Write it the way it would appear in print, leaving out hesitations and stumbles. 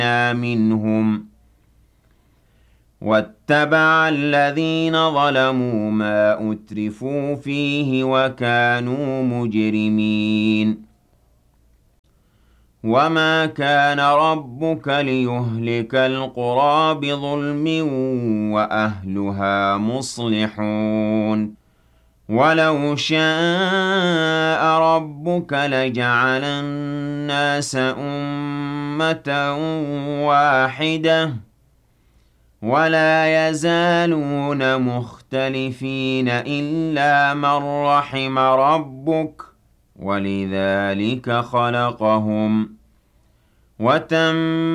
منهم واتبع الذين ظلموا ما أترفوا فيه وكانوا مجرمين وما كان ربك ليهلك القرى بظلم وأهلها مصلحون ولو شاء ربك لجعل الناس أمة واحدة ولا يزالون مختلفين إلا من رحم ربك ولذلك خلقهم وتم